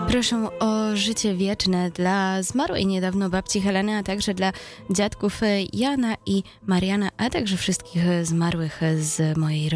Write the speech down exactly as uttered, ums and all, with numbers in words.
Proszę o życie wieczne dla zmarłej niedawno babci Heleny, a także dla dziadków Jana i Mariana, a także wszystkich zmarłych z mojej rodziny.